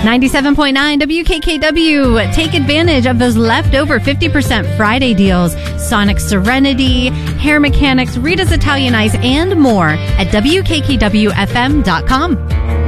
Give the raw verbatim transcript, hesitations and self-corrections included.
ninety-seven point nine W K K W. Take advantage of those leftover fifty percent Friday deals. Sonic Serenity, Hair Mechanics, Rita's Italian Ice, and more at W K K W F M dot com.